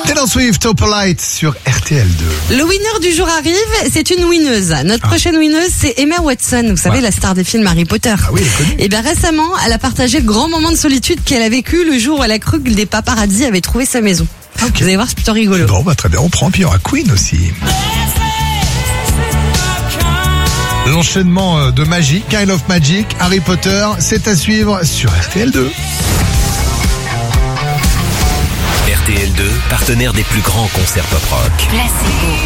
Taylor Swift, Opalite sur RTL2. Le winner du jour arrive, c'est une winneuse. Notre prochaine winneuse, c'est Emma Watson. Vous savez, la star des films Harry Potter. Ah oui, elle est connue. Et bien récemment, elle a partagé le grand moment de solitude qu'elle a vécu le jour où elle a cru que des paparazzis avaient trouvé sa maison. Ok. Vous allez voir, c'est plutôt rigolo. Bon, bah très bien, on prend. Puis il y aura Queen aussi. L'enchaînement de magie, Kind of Magic, Harry Potter, c'est à suivre sur RTL2. RTL2, partenaire des plus grands concerts pop rock. Placebo.